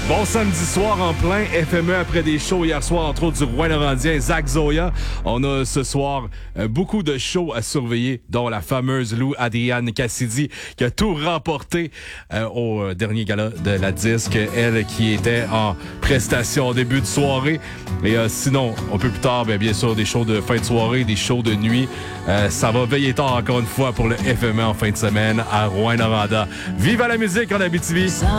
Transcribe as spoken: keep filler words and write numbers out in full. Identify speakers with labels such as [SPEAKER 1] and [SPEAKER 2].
[SPEAKER 1] Bon samedi soir en plein F M E après des shows hier soir, entre autres du Rouyn-Norandien, Zach Zoya. On a ce soir euh, beaucoup de shows à surveiller, dont la fameuse Lou Adrienne Cassidy qui a tout remporté euh, au euh, dernier gala de la disque. Elle qui était en prestation au début de soirée. Et euh, sinon, un peu plus tard, bien, bien sûr, des shows de fin de soirée, des shows de nuit. Euh, ça va veiller tard encore une fois pour le F M E en fin de semaine à Rouyn-Noranda. Vive à la musique en Abitibi!